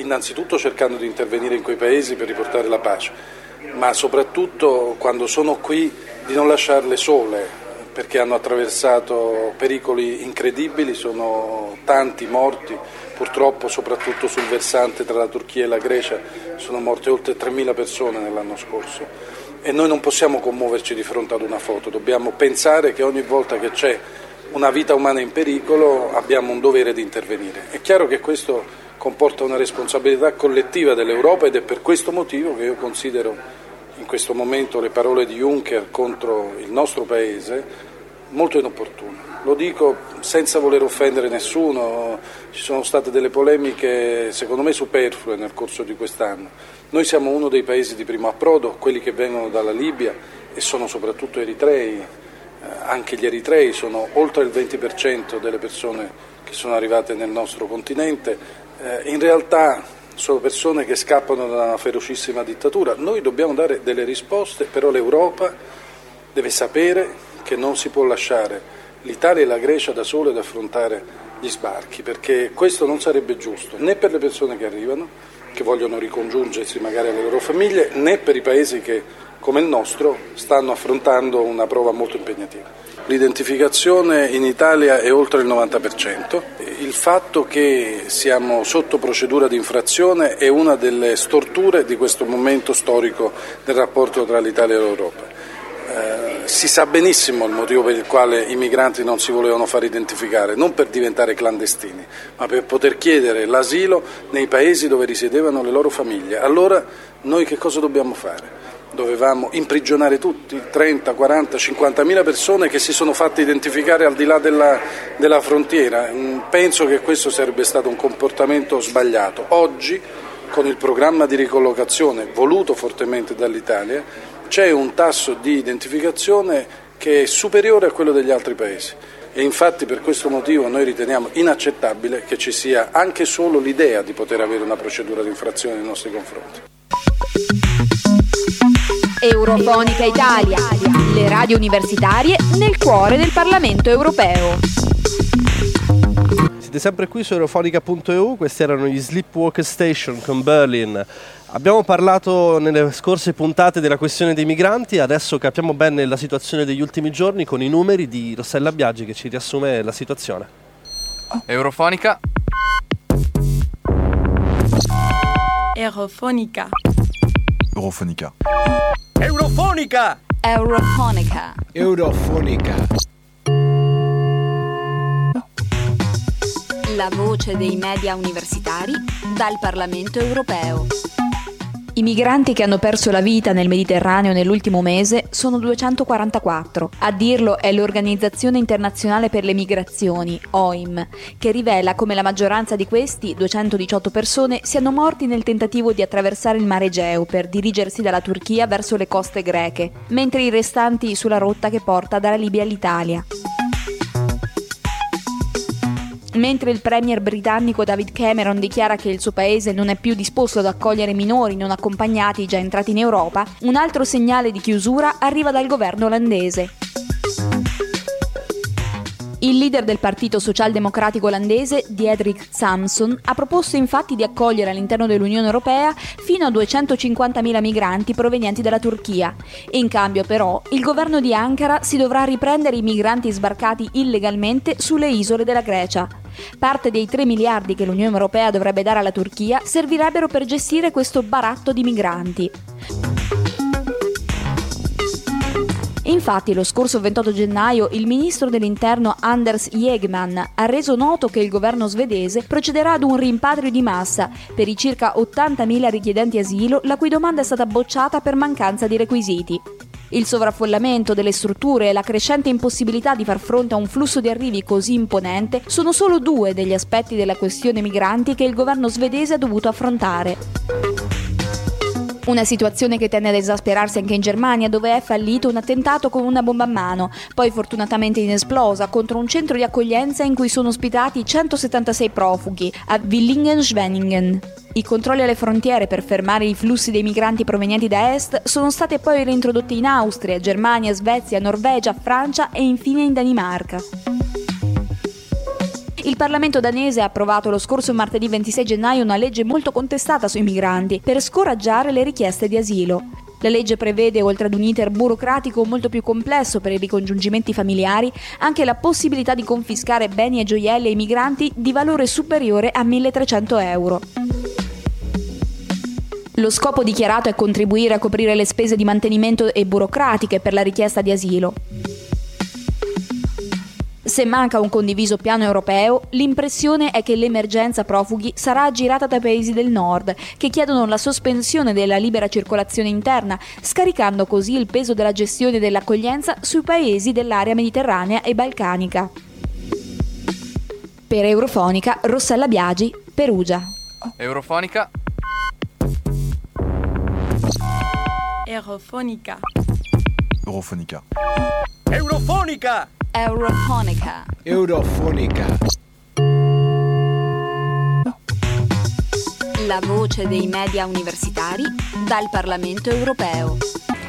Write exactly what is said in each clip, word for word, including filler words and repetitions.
innanzitutto cercando di intervenire in quei paesi per riportare la pace, ma soprattutto quando sono qui di non lasciarle sole, perché hanno attraversato pericoli incredibili, sono tanti morti, purtroppo soprattutto sul versante tra la Turchia e la Grecia sono morte oltre tremila persone nell'anno scorso e noi non possiamo commuoverci di fronte ad una foto, dobbiamo pensare che ogni volta che c'è una vita umana in pericolo abbiamo un dovere di intervenire. È chiaro che questo comporta una responsabilità collettiva dell'Europa ed è per questo motivo che io considero in questo momento le parole di Juncker contro il nostro Paese molto inopportune. Lo dico senza voler offendere nessuno, ci sono state delle polemiche secondo me superflue nel corso di quest'anno. Noi siamo uno dei paesi di primo approdo, quelli che vengono dalla Libia e sono soprattutto eritrei, eh, anche gli eritrei sono oltre il venti per cento delle persone che sono arrivate nel nostro continente, eh, in realtà sono persone che scappano da una ferocissima dittatura. Noi dobbiamo dare delle risposte, però l'Europa deve sapere che non si può lasciare l'Italia e la Grecia da sole ad affrontare gli sbarchi, perché questo non sarebbe giusto né per le persone che arrivano, che vogliono ricongiungersi magari alle loro famiglie, né per i paesi che, come il nostro, stanno affrontando una prova molto impegnativa. L'identificazione in Italia è oltre il novanta per cento. Il fatto che siamo sotto procedura di infrazione è una delle storture di questo momento storico del rapporto tra l'Italia e l'Europa. Eh, si sa benissimo il motivo per il quale i migranti non si volevano far identificare, non per diventare clandestini, ma per poter chiedere l'asilo nei paesi dove risiedevano le loro famiglie. Allora noi che cosa dobbiamo fare? Dovevamo imprigionare tutti, trenta, quaranta, cinquantamila persone che si sono fatte identificare al di là della, della frontiera. Penso che questo sarebbe stato un comportamento sbagliato. Oggi, con il programma di ricollocazione voluto fortemente dall'Italia, c'è un tasso di identificazione che è superiore a quello degli altri paesi. E infatti per questo motivo noi riteniamo inaccettabile che ci sia anche solo l'idea di poter avere una procedura di infrazione nei nostri confronti. Eurofonica Italia, le radio universitarie nel cuore del Parlamento europeo. Siete sempre qui su eurofonica punto e u, questi erano gli Sleepwalker Station con Berlin. Abbiamo parlato nelle scorse puntate della questione dei migranti, adesso capiamo bene la situazione degli ultimi giorni con i numeri di Rossella Biagi che ci riassume la situazione. Eurofonica. Eurofonica. Eurofonica. Eurofonica. Eurofonica. Eurofonica. La voce dei media universitari dal Parlamento europeo. I migranti che hanno perso la vita nel Mediterraneo nell'ultimo mese sono duecentoquarantaquattro. A dirlo è l'Organizzazione Internazionale per le Migrazioni, O I M, che rivela come la maggioranza di questi, duecentodiciotto persone, siano morti nel tentativo di attraversare il mare Egeo per dirigersi dalla Turchia verso le coste greche, mentre i restanti sulla rotta che porta dalla Libia all'Italia. Mentre il premier britannico David Cameron dichiara che il suo paese non è più disposto ad accogliere minori non accompagnati già entrati in Europa, un altro segnale di chiusura arriva dal governo olandese. Il leader del partito socialdemocratico olandese, Diederik Samson, ha proposto infatti di accogliere all'interno dell'Unione Europea fino a duecentocinquantamila migranti provenienti dalla Turchia. In cambio però il governo di Ankara si dovrà riprendere i migranti sbarcati illegalmente sulle isole della Grecia. Parte dei tre miliardi che l'Unione Europea dovrebbe dare alla Turchia servirebbero per gestire questo baratto di migranti. Infatti, lo scorso ventotto gennaio il ministro dell'interno Anders Ygeman ha reso noto che il governo svedese procederà ad un rimpatrio di massa per i circa ottantamila richiedenti asilo la cui domanda è stata bocciata per mancanza di requisiti. Il sovraffollamento delle strutture e la crescente impossibilità di far fronte a un flusso di arrivi così imponente sono solo due degli aspetti della questione migranti che il governo svedese ha dovuto affrontare. Una situazione che tende ad esasperarsi anche in Germania, dove è fallito un attentato con una bomba a mano, poi fortunatamente inesplosa, contro un centro di accoglienza in cui sono ospitati centosettantasei profughi a Villingen-Schwenningen. I controlli alle frontiere per fermare i flussi dei migranti provenienti da est sono state poi reintrodotti in Austria, Germania, Svezia, Norvegia, Francia e infine in Danimarca. Il Parlamento danese ha approvato lo scorso martedì ventisei gennaio una legge molto contestata sui migranti per scoraggiare le richieste di asilo. La legge prevede, oltre ad un iter burocratico molto più complesso per i ricongiungimenti familiari, anche la possibilità di confiscare beni e gioielli ai migranti di valore superiore a milletrecento euro. Lo scopo dichiarato è contribuire a coprire le spese di mantenimento e burocratiche per la richiesta di asilo. Se manca un condiviso piano europeo, l'impressione è che l'emergenza profughi sarà aggirata dai paesi del nord, che chiedono la sospensione della libera circolazione interna, scaricando così il peso della gestione dell'accoglienza sui paesi dell'area mediterranea e balcanica. Per Eurofonica, Rossella Biagi, Perugia. Eurofonica. Eurofonica. Eurofonica. Eurofonica! Eurofonica. Eurofonica. La voce dei media universitari dal Parlamento europeo.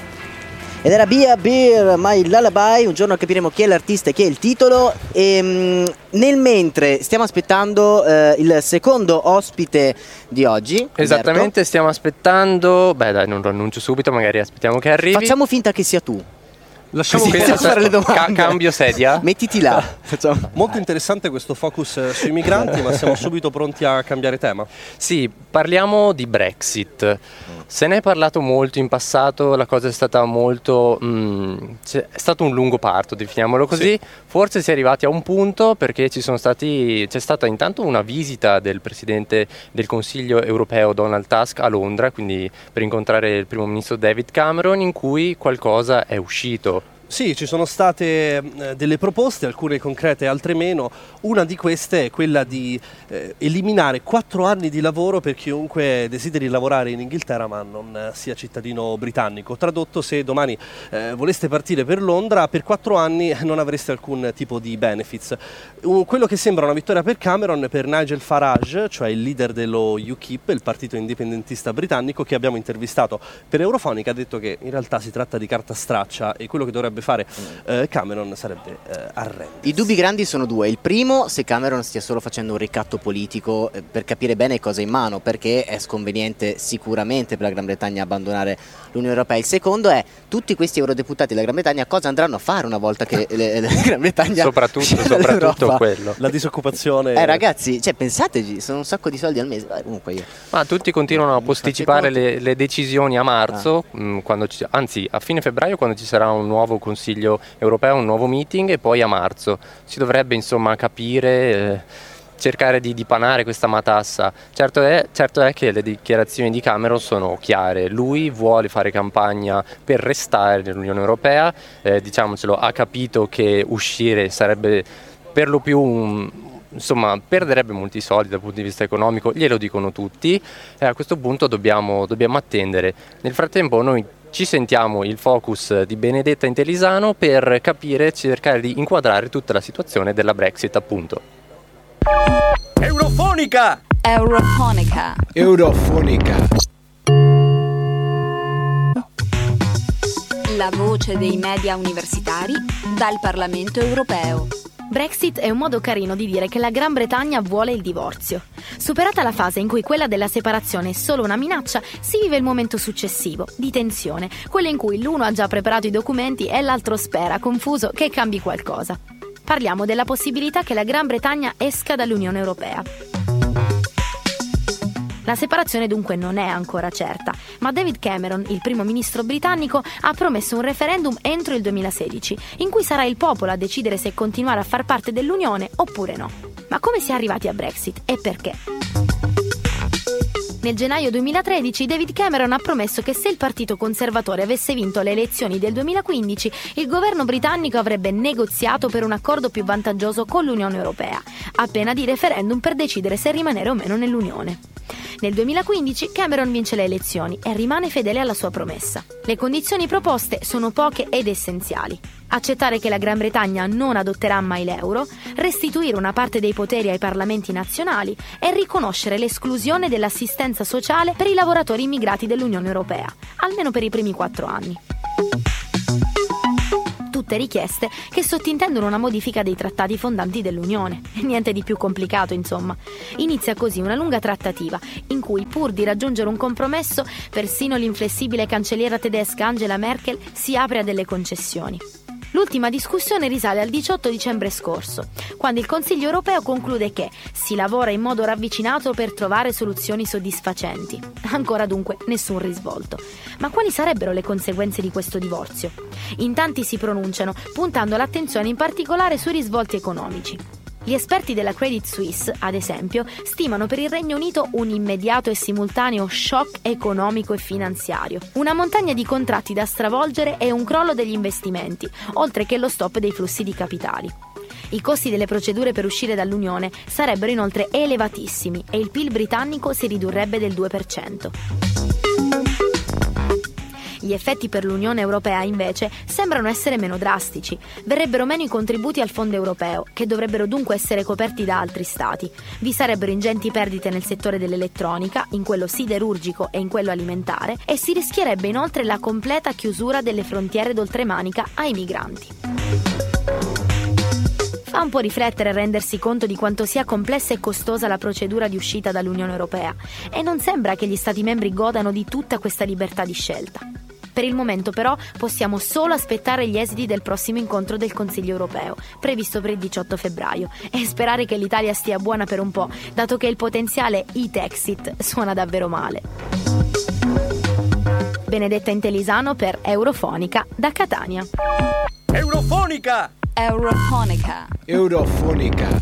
Ed era Bia Beer My Lullaby, un giorno capiremo chi è l'artista e chi è il titolo. E mh, nel mentre stiamo aspettando eh, il secondo ospite di oggi. Esattamente, Alberto. stiamo aspettando, beh dai non lo annuncio subito, magari aspettiamo che arrivi. Facciamo finta che sia tu. Lasciamo Così che- possiamo fare le domande. Ca- cambio sedia? Mettiti là. Facciamo. Molto interessante questo focus eh, sui migranti, ma siamo subito pronti a cambiare tema. Sì, parliamo di Brexit. Se ne è parlato molto in passato, la cosa è stata molto... mm, c'è- è stato un lungo parto, definiamolo così. Sì. Forse si è arrivati a un punto perché ci sono stati, c'è stata intanto una visita del Presidente del Consiglio europeo Donald Tusk a Londra, quindi per incontrare il Primo Ministro David Cameron, in cui qualcosa è uscito. Sì, ci sono state eh, delle proposte, alcune concrete, altre meno. Una di queste è quella di eh, eliminare quattro anni di lavoro per chiunque desideri lavorare in Inghilterra ma non eh, sia cittadino britannico. Tradotto, se domani eh, voleste partire per Londra, per quattro anni non avreste alcun tipo di benefits. Un, quello che sembra una vittoria per Cameron, per Nigel Farage, cioè il leader dello U K I P, il partito indipendentista britannico, che abbiamo intervistato per Eurofonica, ha detto che in realtà si tratta di carta straccia e quello che dovrebbe fare eh, Cameron sarebbe eh, arrendersi. I dubbi grandi sono due. Il primo, se Cameron stia solo facendo un ricatto politico eh, per capire bene cosa è in mano, perché è sconveniente sicuramente per la Gran Bretagna abbandonare l'Unione Europea. Il secondo è, tutti questi eurodeputati della Gran Bretagna cosa andranno a fare una volta che le, la Gran Bretagna Soprattutto, uscirà soprattutto dall'Europa? quello. La disoccupazione. Eh ragazzi, cioè pensateci, sono un sacco di soldi al mese. Eh, comunque io. Ma tutti continuano a Mi posticipare fate le, le decisioni a marzo, mh, quando ci- anzi a fine febbraio, quando ci sarà un nuovo Consiglio europeo, un nuovo meeting, e poi a marzo. Si dovrebbe insomma capire, eh, cercare di dipanare questa matassa. Certo è, certo è che le dichiarazioni di Cameron sono chiare. Lui vuole fare campagna per restare nell'Unione Europea, eh, diciamocelo, ha capito che uscire sarebbe per lo più un... insomma perderebbe molti soldi dal punto di vista economico, glielo dicono tutti, e a questo punto dobbiamo, dobbiamo attendere. Nel frattempo noi ci sentiamo il focus di Benedetta Intelisano per capire, cercare di inquadrare tutta la situazione della Brexit, appunto. Eurofonica! Eurofonica. Eurofonica. La voce dei media universitari dal Parlamento europeo. Brexit è un modo carino di dire che la Gran Bretagna vuole il divorzio. Superata la fase in cui quella della separazione è solo una minaccia, si vive il momento successivo, di tensione, quello in cui l'uno ha già preparato i documenti e l'altro spera, confuso, che cambi qualcosa. Parliamo della possibilità che la Gran Bretagna esca dall'Unione Europea. La separazione dunque non è ancora certa, ma David Cameron, il primo ministro britannico, ha promesso un referendum entro il duemilasedici, in cui sarà il popolo a decidere se continuare a far parte dell'Unione oppure no. Ma come si è arrivati a Brexit e perché? Nel gennaio duemilatredici David Cameron ha promesso che se il partito conservatore avesse vinto le elezioni del duemilaquindici, il governo britannico avrebbe negoziato per un accordo più vantaggioso con l'Unione Europea, a pena di referendum per decidere se rimanere o meno nell'Unione. Nel duemilaquindici Cameron vince le elezioni e rimane fedele alla sua promessa. Le condizioni proposte sono poche ed essenziali. Accettare che la Gran Bretagna non adotterà mai l'euro, restituire una parte dei poteri ai parlamenti nazionali e riconoscere l'esclusione dell'assistenza sociale per i lavoratori immigrati dell'Unione Europea, almeno per i primi quattro anni. tutte richieste che sottintendono una modifica dei trattati fondanti dell'Unione. Niente di più complicato, insomma. Inizia così una lunga trattativa, in cui, pur di raggiungere un compromesso, persino l'inflessibile cancelliera tedesca Angela Merkel si apre a delle concessioni. L'ultima discussione risale al diciotto dicembre scorso, quando il Consiglio europeo conclude che si lavora in modo ravvicinato per trovare soluzioni soddisfacenti. Ancora dunque nessun risvolto. Ma quali sarebbero le conseguenze di questo divorzio? In tanti si pronunciano, puntando l'attenzione in particolare sui risvolti economici. Gli esperti della Credit Suisse, ad esempio, stimano per il Regno Unito un immediato e simultaneo shock economico e finanziario, una montagna di contratti da stravolgere e un crollo degli investimenti, oltre che lo stop dei flussi di capitali. I costi delle procedure per uscire dall'Unione sarebbero inoltre elevatissimi e il P I L britannico si ridurrebbe del due per cento. Gli effetti per l'Unione Europea, invece, sembrano essere meno drastici. Verrebbero meno i contributi al fondo europeo, che dovrebbero dunque essere coperti da altri stati. Vi sarebbero ingenti perdite nel settore dell'elettronica, in quello siderurgico e in quello alimentare, e si rischierebbe inoltre la completa chiusura delle frontiere d'oltremanica ai migranti. Fa un po' riflettere e rendersi conto di quanto sia complessa e costosa la procedura di uscita dall'Unione Europea, e non sembra che gli Stati membri godano di tutta questa libertà di scelta. Per il momento però possiamo solo aspettare gli esiti del prossimo incontro del Consiglio europeo, previsto per il diciotto febbraio, e sperare che l'Italia stia buona per un po', dato che il potenziale Itexit suona davvero male. Benedetta Intelisano per Eurofonica da Catania. Eurofonica! Eurofonica. Eurofonica.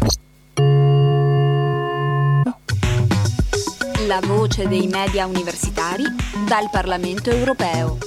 La voce dei media universitari dal Parlamento europeo.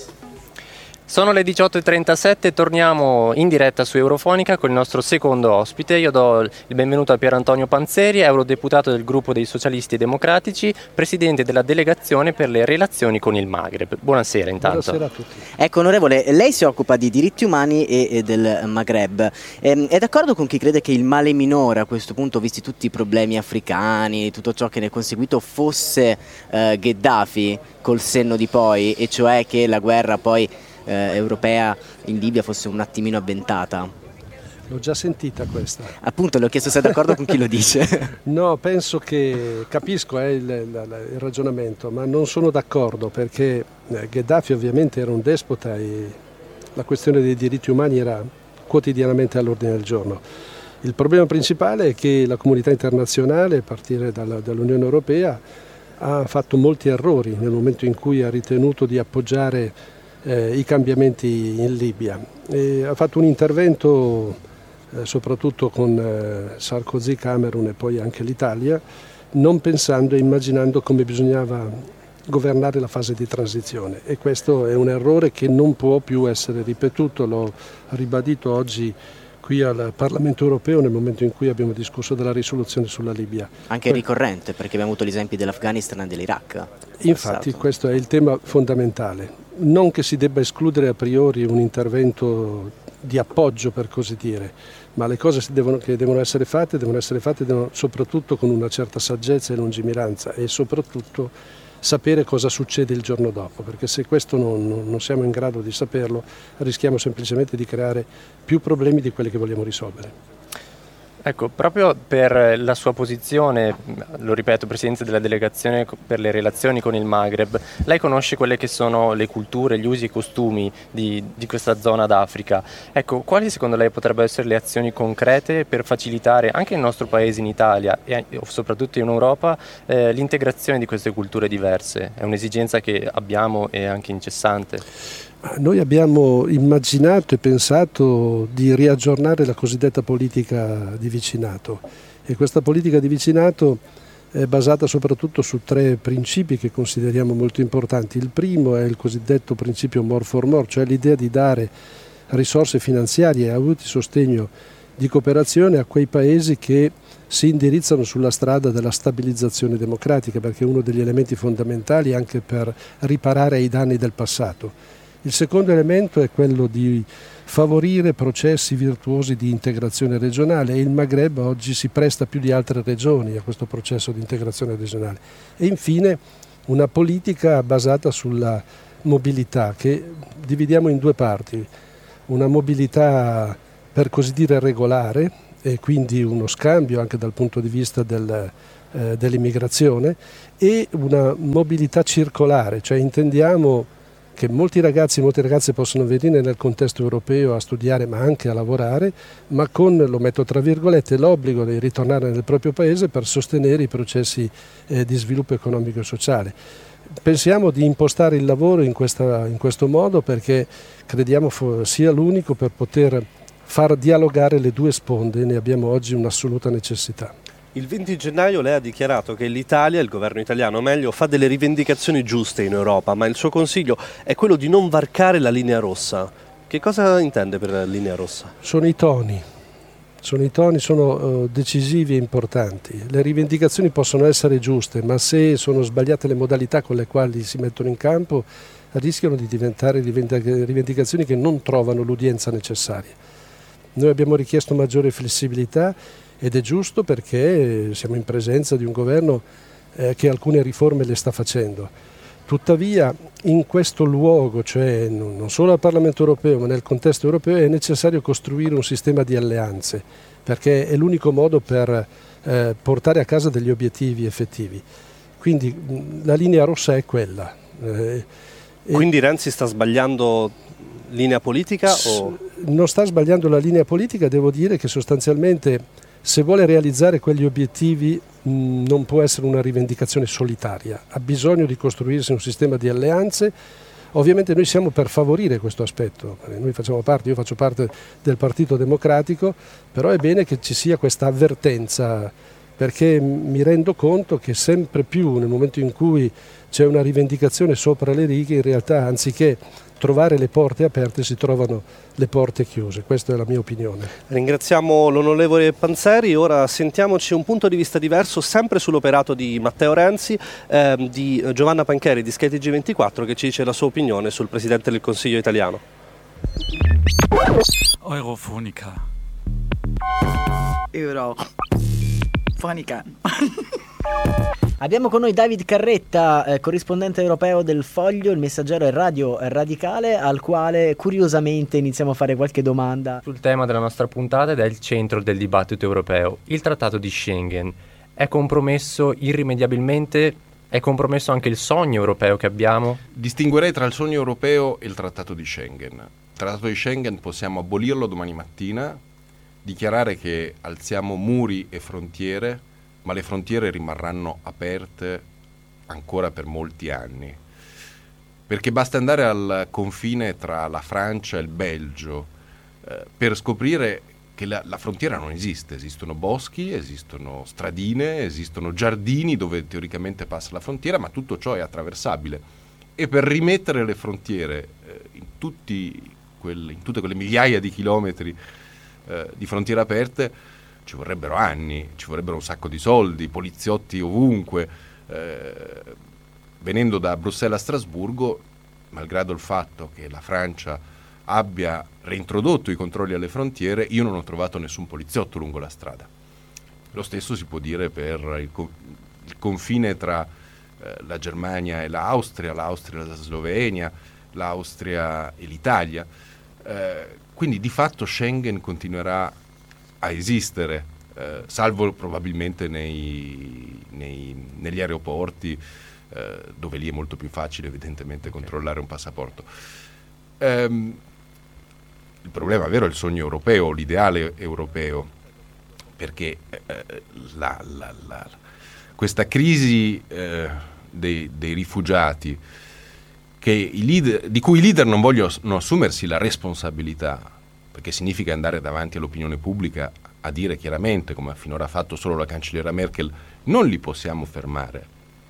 Sono le diciotto e trentasette, torniamo in diretta su Eurofonica con il nostro secondo ospite. Io do il benvenuto a Pier Antonio Panzeri, eurodeputato del gruppo dei Socialisti e Democratici, presidente della delegazione per le relazioni con il Maghreb. Buonasera intanto. Buonasera a tutti. Ecco, onorevole, lei si occupa di diritti umani e, e del Maghreb. Ehm, è d'accordo con chi crede che il male minore a questo punto, visti tutti i problemi africani, tutto ciò che ne è conseguito, fosse eh, Gheddafi col senno di poi, e cioè che la guerra poi Eh, europea in Libia fosse un attimino avventata? L'ho già sentita questa. Appunto, le ho chiesto se è d'accordo con chi lo dice. No, penso che capisco eh, il, il, il ragionamento, ma non sono d'accordo, perché eh, Gheddafi ovviamente era un despota e la questione dei diritti umani era quotidianamente all'ordine del giorno. Il problema principale è che la comunità internazionale, a partire dalla, dall'Unione Europea, ha fatto molti errori nel momento in cui ha ritenuto di appoggiare Eh, i cambiamenti in Libia. E ha fatto un intervento eh, soprattutto con eh, Sarkozy, Cameron e poi anche l'Italia, non pensando e immaginando come bisognava governare la fase di transizione, e questo è un errore che non può più essere ripetuto. L'ho ribadito oggi qui al Parlamento europeo nel momento in cui abbiamo discusso della risoluzione sulla Libia. Anche ricorrente, perché abbiamo avuto gli esempi dell'Afghanistan e dell'Iraq. Infatti questo è il tema fondamentale. Non che si debba escludere a priori un intervento di appoggio, per così dire, ma le cose devono, che devono essere fatte devono essere fatte devono, soprattutto con una certa saggezza e lungimiranza, e soprattutto sapere cosa succede il giorno dopo, perché se questo non, non, non siamo in grado di saperlo, rischiamo semplicemente di creare più problemi di quelli che vogliamo risolvere. Ecco, proprio per la sua posizione, lo ripeto, presidente della delegazione per le relazioni con il Maghreb, lei conosce quelle che sono le culture, gli usi e i costumi di, di questa zona d'Africa. Ecco, quali secondo lei potrebbero essere le azioni concrete per facilitare anche nel nostro paese, in Italia e soprattutto in Europa, eh, l'integrazione di queste culture diverse? È un'esigenza che abbiamo e anche incessante. Noi abbiamo immaginato e pensato di riaggiornare la cosiddetta politica di vicinato, e questa politica di vicinato è basata soprattutto su tre principi che consideriamo molto importanti. Il primo è il cosiddetto principio more for more, cioè l'idea di dare risorse finanziarie e aiuti di sostegno di cooperazione a quei paesi che si indirizzano sulla strada della stabilizzazione democratica, perché è uno degli elementi fondamentali anche per riparare ai danni del passato. Il secondo elemento è quello di favorire processi virtuosi di integrazione regionale, e il Maghreb oggi si presta più di altre regioni a questo processo di integrazione regionale. E infine una politica basata sulla mobilità, che dividiamo in due parti. una mobilità per così dire regolare e quindi uno scambio anche dal punto di vista del, eh, dell'immigrazione e una mobilità circolare, cioè intendiamo che molti ragazzi e molte ragazze possono venire nel contesto europeo a studiare ma anche a lavorare, ma con, lo metto tra virgolette, l'obbligo di ritornare nel proprio paese per sostenere i processi eh, di sviluppo economico e sociale. Pensiamo di impostare il lavoro in, questa, in questo modo perché crediamo sia l'unico per poter far dialogare le due sponde, ne abbiamo oggi un'assoluta necessità. Il venti gennaio lei ha dichiarato che l'Italia, il governo italiano meglio, fa delle rivendicazioni giuste in Europa, ma il suo consiglio è quello di non varcare la linea rossa. Che cosa intende per la linea rossa? Sono i toni, sono i toni, sono uh, decisivi e importanti. Le rivendicazioni possono essere giuste, ma se sono sbagliate le modalità con le quali si mettono in campo, rischiano di diventare rivendicazioni che non trovano l'udienza necessaria. Noi abbiamo richiesto maggiore flessibilità ed è giusto perché siamo in presenza di un governo eh, che alcune riforme le sta facendo. Tuttavia in questo luogo, cioè non solo al Parlamento europeo ma nel contesto europeo, è necessario costruire un sistema di alleanze perché è l'unico modo per eh, portare a casa degli obiettivi effettivi. Quindi mh, la linea rossa è quella. Eh, Quindi Renzi sta sbagliando linea politica? O? Non sta sbagliando la linea politica, devo dire che sostanzialmente se vuole realizzare quegli obiettivi mh, non può essere una rivendicazione solitaria, ha bisogno di costruirsi un sistema di alleanze. Ovviamente noi siamo per favorire questo aspetto, noi facciamo parte, io faccio parte del Partito Democratico, però è bene che ci sia questa avvertenza perché mi rendo conto che sempre più nel momento in cui c'è una rivendicazione sopra le righe, in realtà anziché trovare le porte aperte si trovano le porte chiuse, questa è la mia opinione. Ringraziamo l'onorevole Panzeri, ora sentiamoci un punto di vista diverso sempre sull'operato di Matteo Renzi, ehm, di Giovanna Pancheri di Sky T G ventiquattro che ci dice la sua opinione sul Presidente del Consiglio italiano. Eurofonica. Eurofonica. Abbiamo con noi David Carretta, eh, corrispondente europeo del Foglio, Il Messaggero e Radio Radicale, al quale curiosamente iniziamo a fare qualche domanda. Sul tema della nostra puntata ed è il centro del dibattito europeo. Il trattato di Schengen è compromesso irrimediabilmente? È compromesso anche il sogno europeo che abbiamo? Distinguerei tra il sogno europeo e il trattato di Schengen. Il trattato di Schengen possiamo abolirlo domani mattina, dichiarare che alziamo muri e frontiere, ma le frontiere rimarranno aperte ancora per molti anni, perché basta andare al confine tra la Francia e il Belgio eh, per scoprire che la, la frontiera non esiste, esistono boschi, esistono stradine, esistono giardini dove teoricamente passa la frontiera, ma tutto ciò è attraversabile e per rimettere le frontiere eh, in, tutti quel, in tutte quelle migliaia di chilometri eh, di frontiere aperte ci vorrebbero anni, ci vorrebbero un sacco di soldi, poliziotti ovunque. Eh, venendo da Bruxelles a Strasburgo, malgrado il fatto che la Francia abbia reintrodotto i controlli alle frontiere, io non ho trovato nessun poliziotto lungo la strada. Lo stesso si può dire per il, co- il confine tra eh, la Germania e l'Austria, l'Austria e la Slovenia, l'Austria e l'Italia. Eh, quindi di fatto Schengen continuerà a esistere, eh, salvo probabilmente nei, nei, negli aeroporti, eh, dove lì è molto più facile evidentemente okay. controllare un passaporto. Ehm, il problema vero è il sogno europeo, l'ideale europeo, perché eh, la, la, la, questa crisi eh, dei, dei rifugiati, che i leader, di cui i leader non vogliono assumersi la responsabilità, perché significa andare davanti all'opinione pubblica a dire chiaramente, come finora ha fatto solo la cancelliera Merkel, non li possiamo fermare.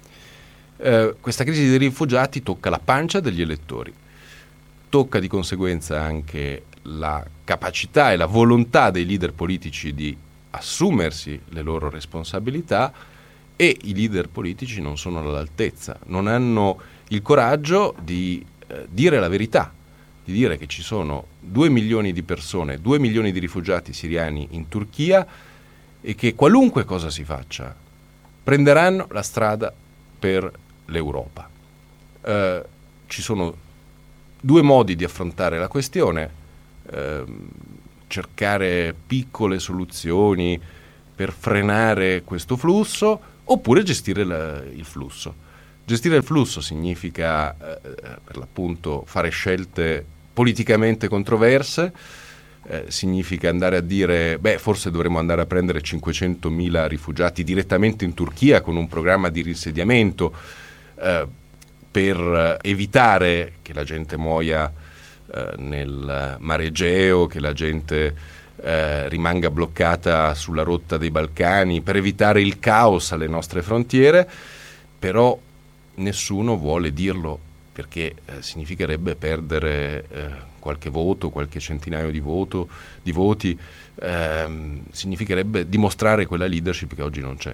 Eh, questa crisi dei rifugiati tocca la pancia degli elettori, tocca di conseguenza anche la capacità e la volontà dei leader politici di assumersi le loro responsabilità e i leader politici non sono all'altezza, non hanno il coraggio di eh, dire la verità, di dire che ci sono due milioni di persone, due milioni di rifugiati siriani in Turchia e che qualunque cosa si faccia prenderanno la strada per l'Europa. Eh, ci sono due modi di affrontare la questione, ehm, cercare piccole soluzioni per frenare questo flusso, oppure gestire la, il flusso. Gestire il flusso significa eh, per l'appunto fare scelte politicamente controverse, eh, significa andare a dire beh, forse dovremmo andare a prendere cinquecentomila rifugiati direttamente in Turchia con un programma di rinsediamento eh, per evitare che la gente muoia eh, nel Mar Egeo, che la gente Eh, rimanga bloccata sulla rotta dei Balcani, per evitare il caos alle nostre frontiere, però nessuno vuole dirlo perché eh, significherebbe perdere eh, qualche voto, qualche centinaio di, voto, di voti, ehm, significherebbe dimostrare quella leadership che oggi non c'è.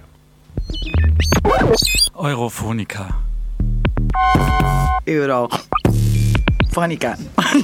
Eurofonica. Eurofonica.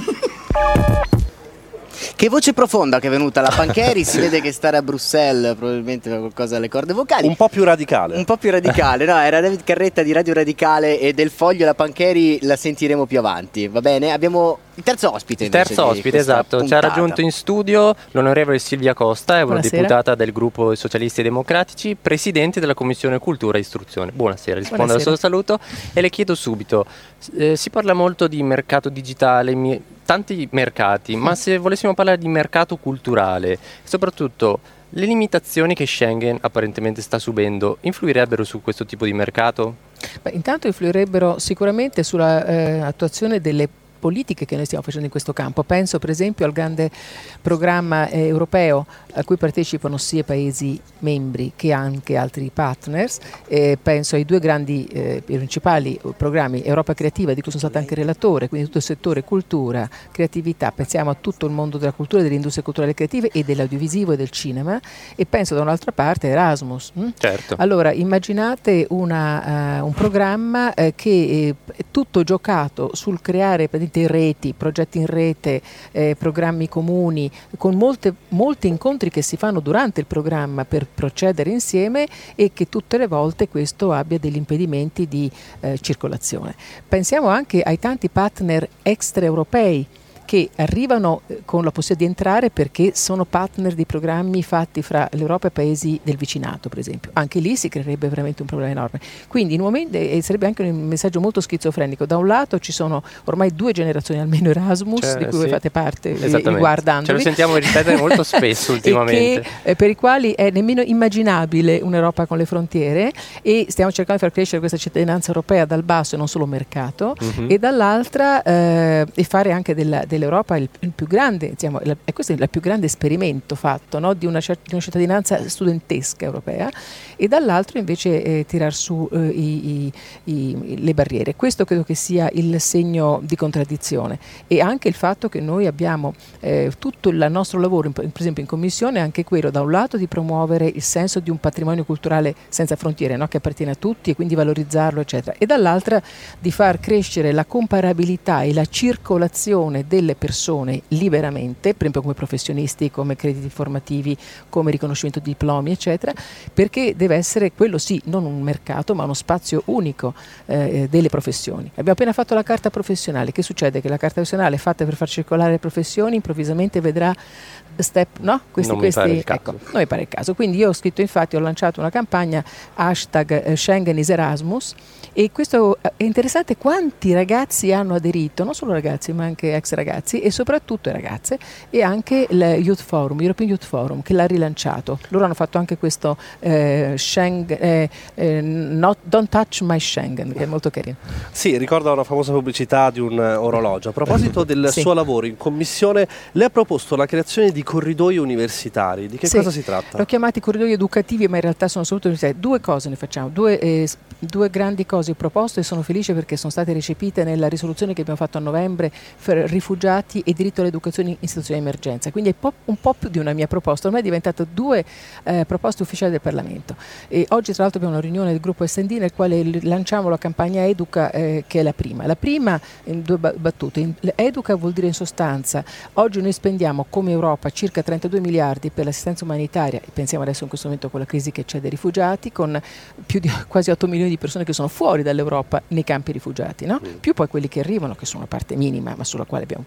Che voce profonda che è venuta la Pancheri, si vede che stare a Bruxelles probabilmente fa qualcosa alle corde vocali. Un po' più radicale. Un po' più radicale, no, era David Carretta di Radio Radicale e del Foglio. La Pancheri la sentiremo più avanti, va bene? Abbiamo il terzo ospite. Il terzo ospite, esatto, puntata. Ci ha raggiunto in studio l'onorevole Silvia Costa, eurodeputata del gruppo Socialisti e Democratici, presidente della Commissione Cultura e Istruzione. Buonasera, rispondo Buonasera. al suo saluto e le chiedo subito, eh, si parla molto di mercato digitale, mi, tanti mercati, ma se volessimo parlare di mercato culturale, soprattutto le limitazioni che Schengen apparentemente sta subendo, influirebbero su questo tipo di mercato? Beh, intanto influirebbero sicuramente sulla eh, attuazione delle politiche che noi stiamo facendo in questo campo. Penso per esempio al grande programma eh, europeo a cui partecipano sia Paesi membri che anche altri partners, eh, penso ai due grandi eh, principali programmi Europa Creativa, di cui sono stata anche relatore, quindi tutto il settore cultura, creatività, pensiamo a tutto il mondo della cultura, delle industrie culturali e creative e dell'audiovisivo e del cinema, e penso da un'altra parte a Erasmus. Hm? Certo. Allora immaginate una, uh, un programma uh, che è tutto giocato sul creare reti, progetti in rete, eh, programmi comuni, con molte, molti incontri che si fanno durante il programma per procedere insieme, e che tutte le volte questo abbia degli impedimenti di eh, circolazione. Pensiamo anche ai tanti partner extraeuropei che arrivano con la possibilità di entrare perché sono partner di programmi fatti fra l'Europa e paesi del vicinato, per esempio. Anche lì si creerebbe veramente un problema enorme. Quindi in un momento, e sarebbe anche un messaggio molto schizofrenico, da un lato ci sono ormai due generazioni almeno Erasmus, cioè, di cui sì. voi fate parte, riguardandovi. Ce lo sentiamo ripetere molto spesso ultimamente. E che, eh, per i quali è nemmeno immaginabile un'Europa con le frontiere, e stiamo cercando di far crescere questa cittadinanza europea dal basso e non solo mercato, uh-huh. e dall'altra eh, e fare anche della, della L'Europa è il, il più grande, diciamo, la, e questo è il più grande esperimento fatto, no? di, una, di una cittadinanza studentesca europea, e dall'altro invece eh, tirar su eh, i, i, i, le barriere. Questo credo che sia il segno di contraddizione, e anche il fatto che noi abbiamo eh, tutto il nostro lavoro, in, per esempio in commissione, anche quello da un lato di promuovere il senso di un patrimonio culturale senza frontiere, no? che appartiene a tutti, e quindi valorizzarlo eccetera, e dall'altra di far crescere la comparabilità e la circolazione delle persone liberamente, per esempio come professionisti, come crediti formativi, come riconoscimento di diplomi eccetera, perché deve essere quello sì non un mercato ma uno spazio unico eh, delle professioni. Abbiamo appena fatto la carta professionale. Che succede? Che la carta professionale fatta per far circolare le professioni improvvisamente vedrà step, no? Questi, non mi questi, pare il caso. Ecco, non mi pare il caso. Quindi io ho scritto, infatti ho lanciato una campagna hashtag eh, Schengen is Erasmus, e questo è interessante quanti ragazzi hanno aderito, non solo ragazzi ma anche ex ragazzi, e soprattutto ragazze, e anche il Youth Forum, European Youth Forum, che l'ha rilanciato. Loro hanno fatto anche questo eh, Schengen, eh, eh, not, Don't Touch My Schengen, che è molto carino. Sì, ricorda una famosa pubblicità di un orologio. A proposito del sì. suo lavoro in commissione, lei ha proposto la creazione di corridoi universitari. Di che sì. cosa si tratta? L'ho chiamati corridoi educativi, ma in realtà sono soprattutto universitari. Due cose ne facciamo, due, eh, due grandi cose proposte, e sono felice perché sono state recepite nella risoluzione che abbiamo fatto a novembre per rifugiati e diritto all'educazione in situazioni di emergenza. Quindi è po- un po' più di una mia proposta, ormai è diventato due eh, proposte ufficiali del Parlamento. E oggi tra l'altro abbiamo una riunione del gruppo S and D nel quale l- lanciamo la campagna Educa, eh, che è la prima. La prima, in due ba- battute, in, Educa vuol dire in sostanza, oggi noi spendiamo come Europa circa trentadue miliardi per l'assistenza umanitaria, e pensiamo adesso in questo momento con la crisi che c'è dei rifugiati, con più di quasi otto milioni di persone che sono fuori dall'Europa nei campi rifugiati, no? Mm. Più poi quelli che arrivano, che sono una parte minima ma sulla quale abbiamo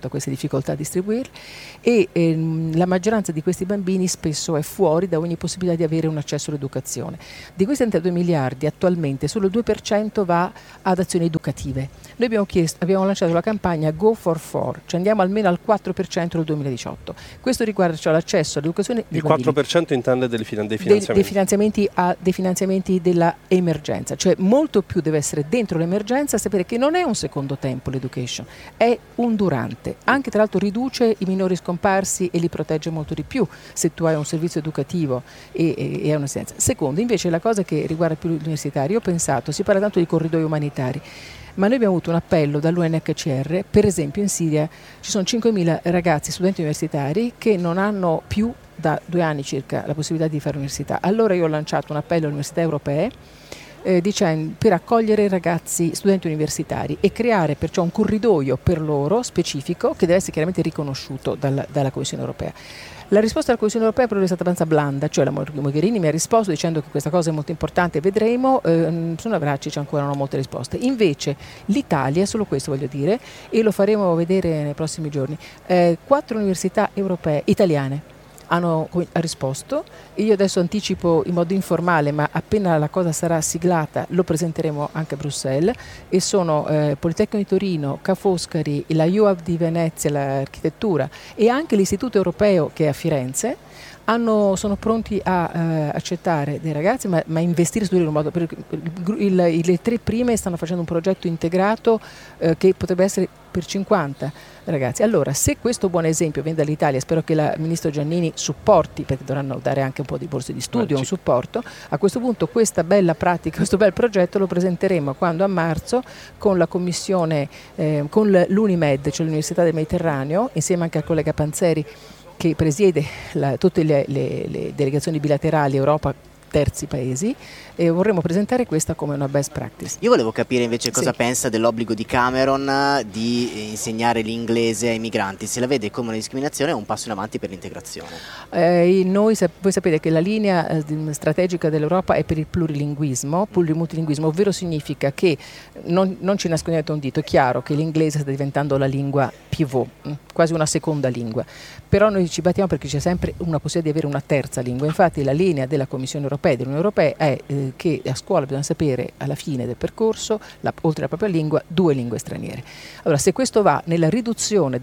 rispetto a queste difficoltà a distribuirli e ehm, la maggioranza di questi bambini spesso è fuori da ogni possibilità di avere un accesso all'educazione. Di questi trentadue miliardi attualmente solo il due per cento va ad azioni educative. Noi abbiamo, chiesto, abbiamo lanciato la campagna Go for Four, cioè andiamo almeno al quattro per cento nel duemiladiciotto. Questo riguarda cioè, l'accesso all'educazione dei il quattro per cento intende dei, finan- dei finanziamenti. Dei, dei finanziamenti, a, dei finanziamenti della emergenza, cioè molto più deve essere dentro l'emergenza, sapere che non è un secondo tempo l'education, è un durante, anche tra l'altro riduce i minori scomparsi e li protegge molto di più se tu hai un servizio educativo e, e, e hai un'assistenza. Secondo invece la cosa che riguarda più gli universitari, io ho pensato, si parla tanto di corridoi umanitari, ma noi abbiamo avuto un appello dall'U N H C R, per esempio in Siria ci sono cinquemila ragazzi, studenti universitari che non hanno più da due anni circa la possibilità di fare università. Allora io ho lanciato un appello alle università europee eh, dicendo, per accogliere i ragazzi studenti universitari e creare perciò un corridoio per loro specifico che deve essere chiaramente riconosciuto dalla, dalla Commissione europea. La risposta della Commissione europea però è stata abbastanza blanda, cioè la Mogherini mi ha risposto dicendo che questa cosa è molto importante, vedremo, eh, su Navracsic c'è ancora non molte risposte. Invece l'Italia, solo questo voglio dire, e lo faremo vedere nei prossimi giorni, eh, quattro università europee, italiane, hanno risposto. Io adesso anticipo in modo informale, ma appena la cosa sarà siglata lo presenteremo anche a Bruxelles, e sono eh, Politecnico di Torino, Ca' Foscari, la U A V di Venezia, l'architettura e anche l'Istituto Europeo che è a Firenze. Hanno, sono pronti a eh, accettare dei ragazzi, ma, ma investire su in un modo. Per, il, il, le tre prime stanno facendo un progetto integrato eh, che potrebbe essere per cinquanta ragazzi. Allora, se questo buon esempio viene dall'Italia, spero che il ministro Giannini supporti, perché dovranno dare anche un po' di borse di studio, un supporto. A questo punto questa bella pratica, questo bel progetto lo presenteremo quando a marzo con la commissione, eh, con l'Unimed, cioè l'Università del Mediterraneo, insieme anche al collega Panzeri, che presiede la, tutte le, le, le delegazioni bilaterali Europa terzi paesi, e vorremmo presentare questa come una best practice. Io volevo capire invece cosa sì. pensa dell'obbligo di Cameron di insegnare l'inglese ai migranti, se la vede come una discriminazione o un passo in avanti per l'integrazione. Eh, noi, voi sapete che la linea eh, strategica dell'Europa è per il plurilinguismo, plurimultilinguismo, ovvero significa che non, non ci nascondiamo un dito, è chiaro che l'inglese sta diventando la lingua pivot, quasi una seconda lingua, però noi ci battiamo perché c'è sempre una possibilità di avere una terza lingua. Infatti la linea della Commissione europea e dell'Unione europea è eh, che a scuola bisogna sapere alla fine del percorso, la, oltre alla propria lingua, due lingue straniere. Allora, se questo va nella riduzione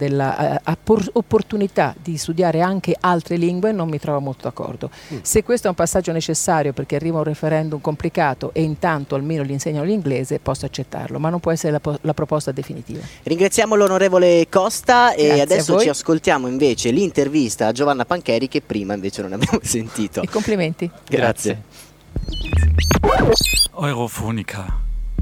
dell'opportunità di studiare anche altre lingue, non mi trovo molto d'accordo. Mm. Se questo è un passaggio necessario perché arriva un referendum complicato e intanto almeno gli insegnano l'inglese, posso accettarlo, ma non può essere la, la proposta definitiva. Ringraziamo l'onorevole Costa e Grazie adesso ci ascoltiamo invece l'intervista a Giovanna Pancheri che prima invece non abbiamo sentito. E complimenti. Grazie. Eurofonica.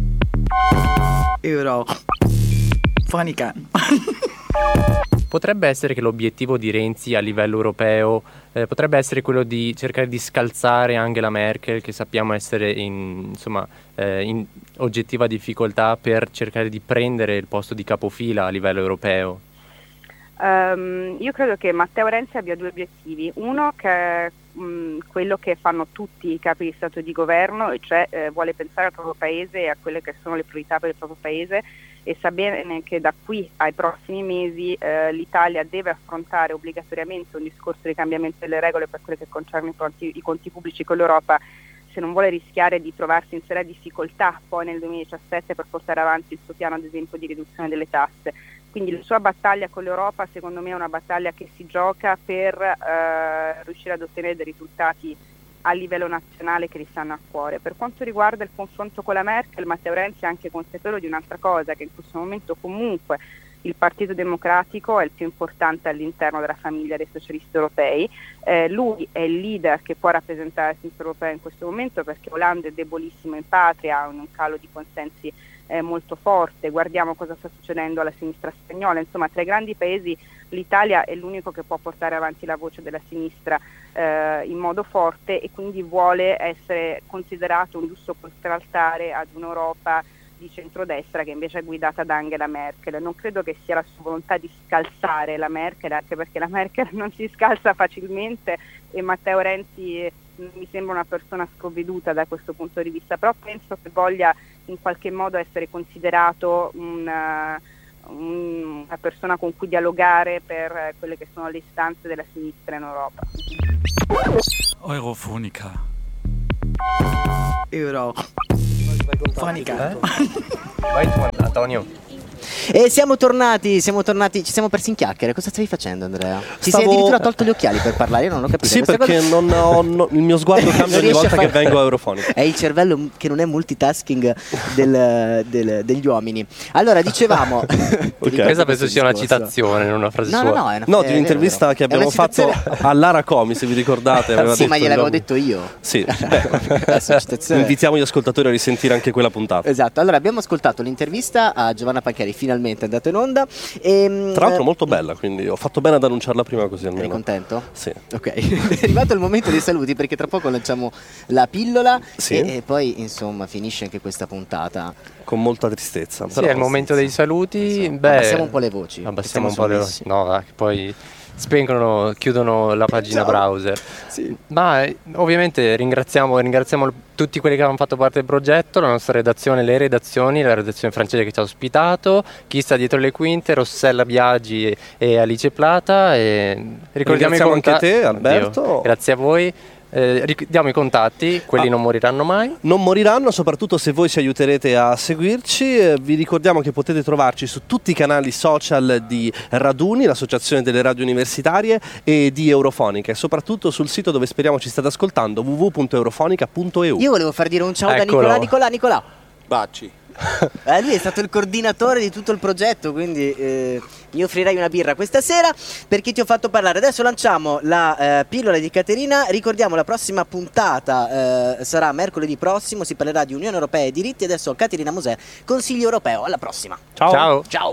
Eurofonica. Potrebbe essere che l'obiettivo di Renzi a livello europeo eh, potrebbe essere quello di cercare di scalzare Angela Merkel, che sappiamo essere in, insomma, eh, in oggettiva difficoltà, per cercare di prendere il posto di capofila a livello europeo. Um, io credo che Matteo Renzi abbia due obiettivi. Uno che è mh, quello che fanno tutti i capi di Stato e di governo, e cioè eh, vuole pensare al proprio paese e a quelle che sono le priorità per il proprio paese, e sa bene che da qui ai prossimi mesi eh, l'Italia deve affrontare obbligatoriamente un discorso di cambiamento delle regole per quelle che concernono i conti, i conti pubblici con l'Europa, se non vuole rischiare di trovarsi in seria difficoltà poi nel duemiladiciassette per portare avanti il suo piano, ad esempio, di riduzione delle tasse. Quindi la sua battaglia con l'Europa secondo me è una battaglia che si gioca per eh, riuscire ad ottenere dei risultati a livello nazionale che gli stanno a cuore. Per quanto riguarda il confronto con la Merkel, Matteo Renzi è anche consapevole di un'altra cosa, che in questo momento comunque il Partito Democratico è il più importante all'interno della famiglia dei socialisti europei. Eh, lui è il leader che può rappresentare la sinistra europea in questo momento, perché Hollande è debolissimo in patria, ha un calo di consensi eh, molto forte. Guardiamo cosa sta succedendo alla sinistra spagnola. Insomma, tra i grandi paesi l'Italia è l'unico che può portare avanti la voce della sinistra eh, in modo forte, e quindi vuole essere considerato un giusto contraltare ad un'Europa di centrodestra che invece è guidata da Angela Merkel. Non credo che sia la sua volontà di scalzare la Merkel, anche perché la Merkel non si scalza facilmente, e Matteo Renzi mi sembra una persona sprovveduta da questo punto di vista, però penso che voglia in qualche modo essere considerato un, uh, un, una persona con cui dialogare per eh, quelle che sono le istanze della sinistra in Europa. Eurofonica. Eurofonica. Eh? Vai tu, Antonio. E siamo tornati, siamo tornati, ci siamo persi in chiacchiere. Cosa stavi facendo, Andrea? Ti Stavo... sei addirittura tolto gli occhiali per parlare, io non l'ho capito. Sì, questa perché cosa... non ho, no, il mio sguardo cambia ogni volta fare... che vengo a Eurofonica. È il cervello che non è multitasking del, del, degli uomini. Allora, dicevamo... Okay. Questa penso sia una citazione, non una frase no, sua. No, no, è una... no, di un'intervista che abbiamo fatto a Lara Comi, se vi ricordate. Aveva sì, detto ma gliel'avevo detto io. Sì, beh, invitiamo gli ascoltatori a risentire anche quella puntata. Esatto, allora abbiamo ascoltato l'intervista a Giovanna Pancheri, finalmente è andata in onda. E, tra l'altro molto bella, quindi ho fatto bene ad annunciarla prima, così almeno. Eri contento? Sì. Ok, è arrivato il momento dei saluti, perché tra poco lanciamo la pillola, sì. e, e poi insomma finisce anche questa puntata. Con molta tristezza. Sì, è il momento dei saluti. Insomma, beh, abbassiamo un po' le voci. Abbassiamo un po' le voci. No, va, che poi spengono, chiudono la pagina Ciao. browser. Sì. Ma eh, ovviamente ringraziamo, ringraziamo tutti quelli che hanno fatto parte del progetto, la nostra redazione, le redazioni, la redazione francese che ci ha ospitato, chi sta dietro le quinte, Rossella Biagi e, e Alice Plata. E ricordiamo i anche te, Alberto. Oddio, grazie a voi. Eh, diamo i contatti, quelli ah, non moriranno mai. Non moriranno, soprattutto se voi ci aiuterete a seguirci. Eh, vi ricordiamo che potete trovarci su tutti i canali social di Raduni, l'associazione delle radio universitarie, e di Eurofonica, e soprattutto sul sito dove speriamo ci state ascoltando, w w w punto eurofonica punto e u. Io volevo far dire un ciao Eccolo. da Nicolà. Nicolà, Nicolà. Baci. Eh, lui è stato il coordinatore di tutto il progetto, quindi eh, mi offrirai una birra questa sera perché ti ho fatto parlare. Adesso lanciamo la eh, pillola di Caterina. Ricordiamo, la prossima puntata eh, sarà mercoledì prossimo, si parlerà di Unione Europea e diritti. Adesso Caterina Moser, Consiglio Europeo. Alla prossima. Ciao. Ciao. Ciao.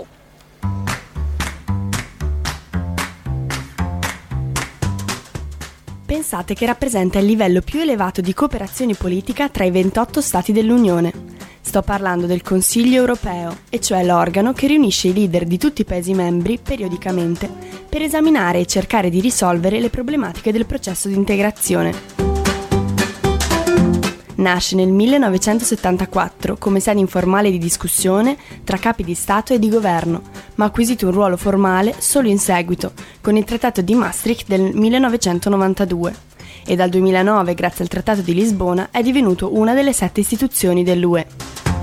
Pensate che rappresenta il livello più elevato di cooperazione politica tra i ventotto Stati dell'Unione. Sto parlando del Consiglio Europeo, e cioè l'organo che riunisce i leader di tutti i Paesi membri periodicamente per esaminare e cercare di risolvere le problematiche del processo di integrazione. Nasce nel millenovecentosettantaquattro come sede informale di discussione tra capi di Stato e di governo, ma ha acquisito un ruolo formale solo in seguito, con il Trattato di Maastricht del millenovecentonovantadue, e dal duemilanove, grazie al Trattato di Lisbona, è divenuto una delle sette istituzioni dell'U E.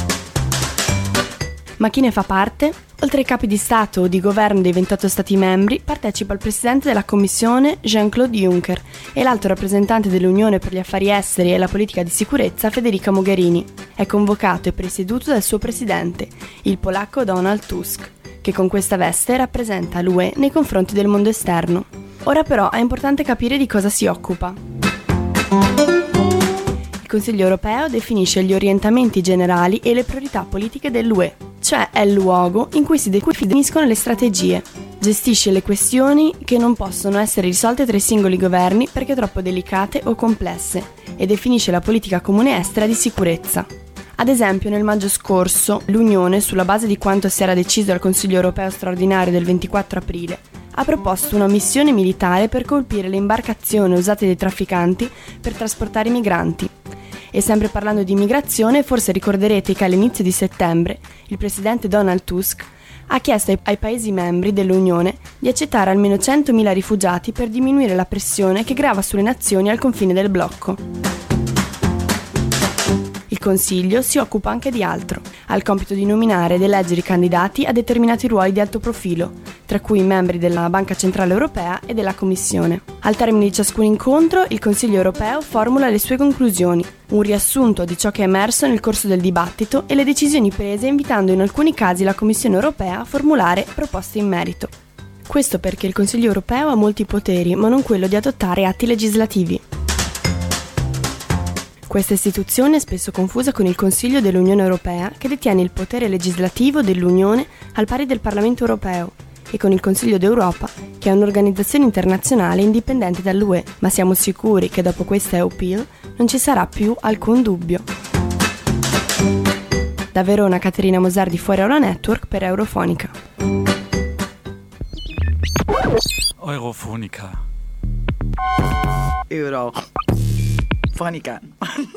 Ma chi ne fa parte? Oltre ai capi di Stato o di governo dei ventotto Stati membri, partecipa il Presidente della Commissione Jean-Claude Juncker e l'alto rappresentante dell'Unione per gli affari esteri e la politica di sicurezza Federica Mogherini. È convocato e presieduto dal suo Presidente, il polacco Donald Tusk, che con questa veste rappresenta l'U E nei confronti del mondo esterno. Ora però è importante capire di cosa si occupa. Il Consiglio Europeo definisce gli orientamenti generali e le priorità politiche dell'U E, cioè è il luogo in cui si definiscono le strategie. Gestisce le questioni che non possono essere risolte tra i singoli governi perché troppo delicate o complesse, e definisce la politica comune estera di sicurezza. Ad esempio, nel maggio scorso, l'Unione, sulla base di quanto si era deciso al Consiglio Europeo straordinario del ventiquattro aprile, ha proposto una missione militare per colpire le imbarcazioni usate dai trafficanti per trasportare i migranti. E sempre parlando di immigrazione, forse ricorderete che all'inizio di settembre il presidente Donald Tusk ha chiesto ai, ai Paesi membri dell'Unione di accettare almeno centomila rifugiati per diminuire la pressione che grava sulle nazioni al confine del blocco. Il Consiglio si occupa anche di altro. Ha il compito di nominare ed eleggere i candidati a determinati ruoli di alto profilo, tra cui i membri della Banca Centrale Europea e della Commissione. Al termine di ciascun incontro, il Consiglio Europeo formula le sue conclusioni, un riassunto di ciò che è emerso nel corso del dibattito e le decisioni prese, invitando in alcuni casi la Commissione Europea a formulare proposte in merito. Questo perché il Consiglio Europeo ha molti poteri, ma non quello di adottare atti legislativi. Questa istituzione è spesso confusa con il Consiglio dell'Unione Europea, che detiene il potere legislativo dell'Unione al pari del Parlamento Europeo, e con il Consiglio d'Europa, che è un'organizzazione internazionale indipendente dall'U E, ma siamo sicuri che dopo questa E U P I L non ci sarà più alcun dubbio. Da Verona, Caterina Moser di Fuori Euro Network per Eurofonica. Eurofonica. Eurofonica.